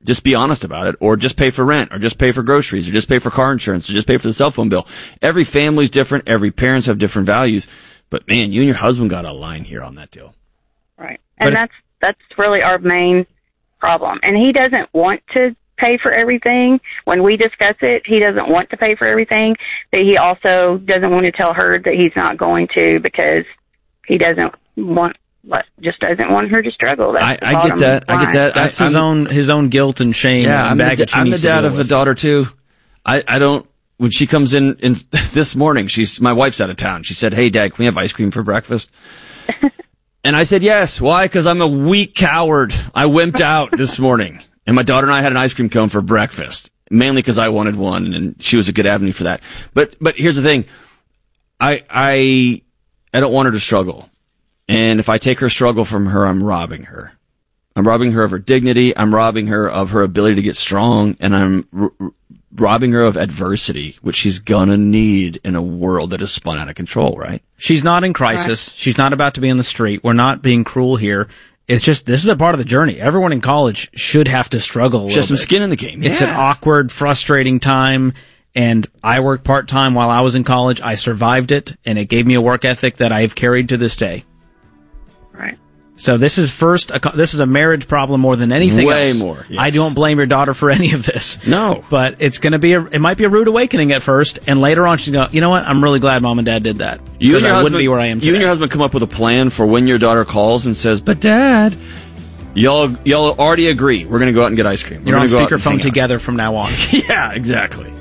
Just be honest about it, or just pay for rent, or just pay for groceries, or just pay for car insurance, or just pay for the cell phone bill. Every family's different. Every parents have different values. But man, you and your husband got a line here on that deal. Right. And that's really our main problem. And he doesn't want to pay for everything. When we discuss it, he doesn't want to pay for everything, but he also doesn't want to tell her that he's not going to, because he doesn't want her to struggle. I get that. I get that. That's his own guilt and shame. Yeah, and I'm the dad of a daughter too. I don't. When she comes in this morning, my wife's out of town. She said, "Hey, Dad, can we have ice cream for breakfast?" And I said yes. Why? Because I'm a weak coward. I wimped out this morning, and my daughter and I had an ice cream cone for breakfast, mainly because I wanted one, and she was a good avenue for that. But here's the thing, I don't want her to struggle, and if I take her struggle from her, I'm robbing her. I'm robbing her of her dignity. I'm robbing her of her ability to get strong, and I'm robbing her of adversity, which she's gonna need in a world that is spun out of control, right? She's not in crisis. Right. She's not about to be in the street. We're not being cruel here. It's just, this is a part of the journey. Everyone in college should have to struggle a little bit. Just some skin in the game. It's an awkward, frustrating time, and I worked part-time while I was in college. I survived it, and it gave me a work ethic that I've carried to this day. Right. So this is this is a marriage problem more than anything else. Way more. Yes. I don't blame your daughter for any of this. No. But it's going to be it might be a rude awakening at first, and later on she's going, you know what? I'm really glad Mom and Dad did that. Because I wouldn't be where I am today. You and your husband come up with a plan for when your daughter calls and says, "But Dad, y'all already agree. We're going to go out and get ice cream. You're on speakerphone together from now on." Yeah, exactly.